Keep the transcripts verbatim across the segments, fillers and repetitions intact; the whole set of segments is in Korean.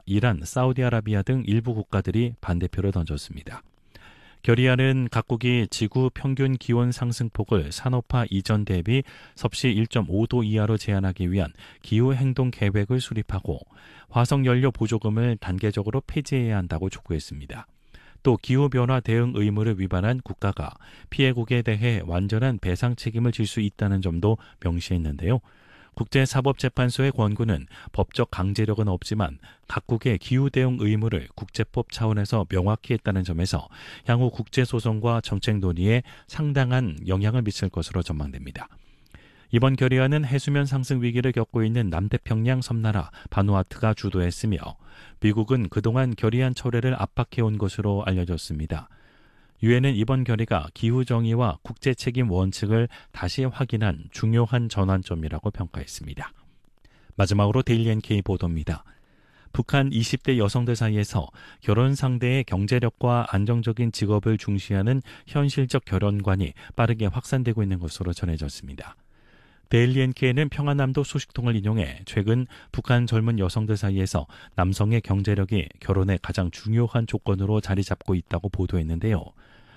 이란, 사우디아라비아 등 일부 국가들이 반대표를 던졌습니다. 결의안은 각국이 지구 평균 기온 상승폭을 산업화 이전 대비 섭씨 일 점 오 도 이하로 제한하기 위한 기후행동 계획을 수립하고 화석연료 보조금을 단계적으로 폐지해야 한다고 촉구했습니다. 또 기후변화 대응 의무를 위반한 국가가 피해국에 대해 완전한 배상 책임을 질 수 있다는 점도 명시했는데요. 국제사법재판소의 권고는 법적 강제력은 없지만 각국의 기후대응 의무를 국제법 차원에서 명확히 했다는 점에서 향후 국제소송과 정책 논의에 상당한 영향을 미칠 것으로 전망됩니다. 이번 결의안은 해수면 상승 위기를 겪고 있는 남태평양 섬나라 바누아투가 주도했으며 미국은 그동안 결의안 철회를 압박해온 것으로 알려졌습니다. 유엔은 이번 결의가 기후정의와 국제책임 원칙을 다시 확인한 중요한 전환점이라고 평가했습니다. 마지막으로 데일리 엔케이 보도입니다. 북한 이십 대 여성들 사이에서 결혼 상대의 경제력과 안정적인 직업을 중시하는 현실적 결혼관이 빠르게 확산되고 있는 것으로 전해졌습니다. 데일리 엔케이는 평안남도 소식통을 인용해 최근 북한 젊은 여성들 사이에서 남성의 경제력이 결혼의 가장 중요한 조건으로 자리 잡고 있다고 보도했는데요.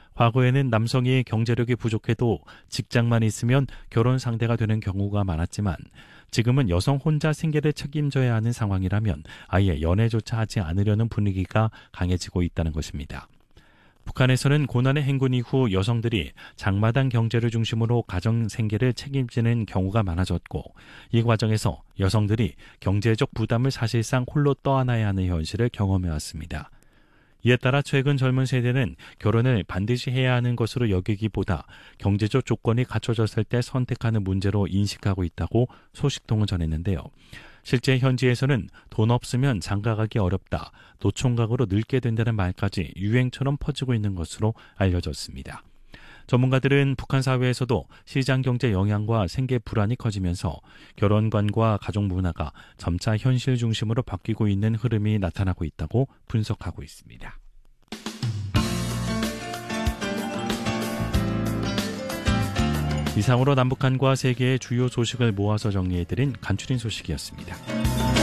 과거에는 남성이 경제력이 부족해도 직장만 있으면 결혼 상대가 되는 경우가 많았지만 지금은 여성 혼자 생계를 책임져야 하는 상황이라면 아예 연애조차 하지 않으려는 분위기가 강해지고 있다는 것입니다. 북한에서는 고난의 행군 이후 여성들이 장마당 경제를 중심으로 가정 생계를 책임지는 경우가 많아졌고 이 과정에서 여성들이 경제적 부담을 사실상 홀로 떠안아야 하는 현실을 경험해왔습니다. 이에 따라 최근 젊은 세대는 결혼을 반드시 해야 하는 것으로 여기기보다 경제적 조건이 갖춰졌을 때 선택하는 문제로 인식하고 있다고 소식통은 전했는데요. 실제 현지에서는 돈 없으면 장가가기 어렵다, 노총각으로 늙게 된다는 말까지 유행처럼 퍼지고 있는 것으로 알려졌습니다. 전문가들은 북한 사회에서도 시장경제 영향과 생계 불안이 커지면서 결혼관과 가족 문화가 점차 현실 중심으로 바뀌고 있는 흐름이 나타나고 있다고 분석하고 있습니다. 이상으로 남북한과 세계의 주요 소식을 모아서 정리해드린 간추린 소식이었습니다.